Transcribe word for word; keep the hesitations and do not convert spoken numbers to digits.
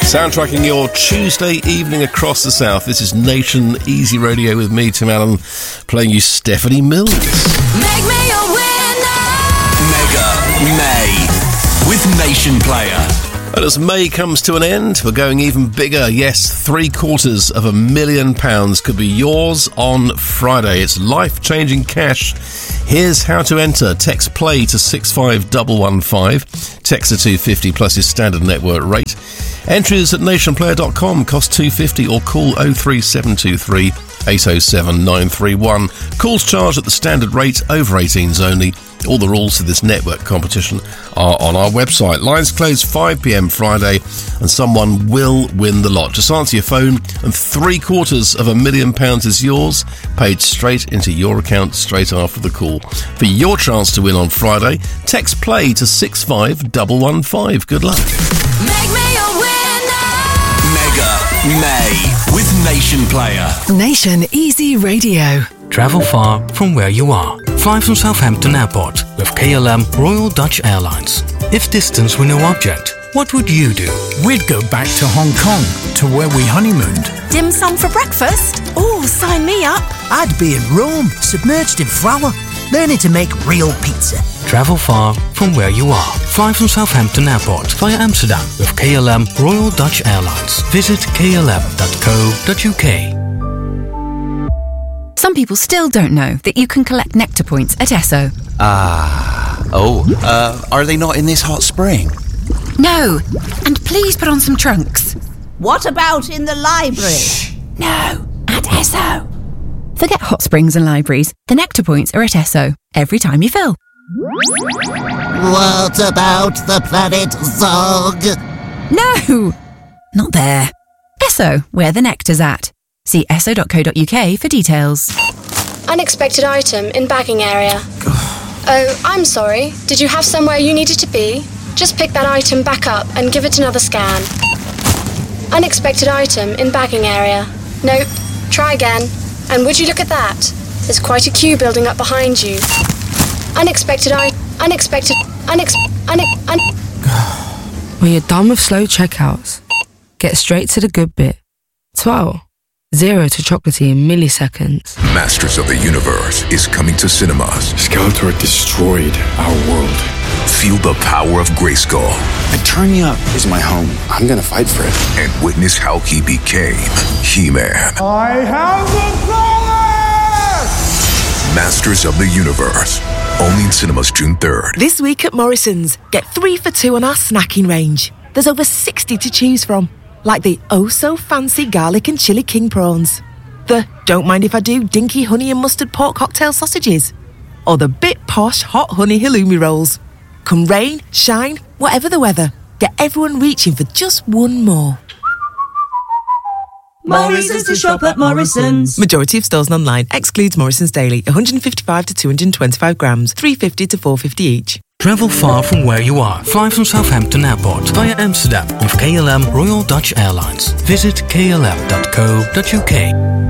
Soundtracking your Tuesday evening across the South. This is Nation Easy Radio with me, Tim Allen, playing you Stephanie Mills. Make me a winner! Mega May with Nation Player. And as May comes to an end, we're going even bigger. Yes, three quarters of a million pounds could be yours on Friday. It's life-changing cash. Here's how to enter. Text play to six five one one five. Text to two fifty plus your standard network rate. Entries at nation player dot com cost two fifty or call oh three seven two three eight oh seven nine three one. Calls charged at the standard rate, over eighteens only. All the rules for this network competition are on our website. Lines close five p.m. Friday and someone will win the lot. Just answer your phone and three quarters of a million pounds is yours, paid straight into your account straight after the call. For your chance to win on Friday, text play to six five one one five. Good luck. Make me a winner! Mega May with Nation Player. Nation Easy Radio. Travel far from where you are. Fly from Southampton Airport with K L M Royal Dutch Airlines. If distance were no object, what would you do? We'd go back to Hong Kong, to where we honeymooned. Dim sum for breakfast? Oh, sign me up. I'd be in Rome, submerged in flour, learning to make real pizza. Travel far from where you are. Fly from Southampton Airport via Amsterdam with K L M Royal Dutch Airlines. Visit k l m dot co dot u k. Some people still don't know that you can collect Nectar points at Esso. Ah. Oh, uh, are they not in this hot spring? No. And please put on some trunks. What about in the library? Shh. No. At Esso. Forget hot springs and libraries. The Nectar points are at Esso every time you fill. What about the planet Zog? No. Not there. Esso, where the nectar's at. See esso dot co dot u k for details. Unexpected item in bagging area. Oh, I'm sorry. Did you have somewhere you needed to be? Just pick that item back up and give it another scan. Unexpected item in bagging area. Nope. Try again. And would you look at that? There's quite a queue building up behind you. Unexpected I... Unexpected... Unex... Une... Un... When you're done with slow checkouts, get straight to the good bit. twelve. Zero to chocolatey in milliseconds. Masters of the Universe is coming to cinemas. Skeletor destroyed our world. Feel the power of Grayskull. Eternia is my home. I'm gonna fight for it. And witness how he became He-Man. I have the power! Masters of the Universe. Only in cinemas June third. This week at Morrison's, get three for two on our snacking range. There's over sixty to choose from. Like the oh-so-fancy garlic and chili king prawns. The don't mind if I do dinky honey and mustard pork cocktail sausages. Or the bit posh hot honey halloumi rolls. Come rain, shine, whatever the weather, get everyone reaching for just one more. Morrison's to shop at Morrison's. Majority of stores and online. Excludes Morrison's Daily. one fifty-five to two twenty-five grams. three fifty to four fifty each. Travel far from where you are. Fly from Southampton Airport via Amsterdam with K L M Royal Dutch Airlines. Visit k l m dot co dot u k.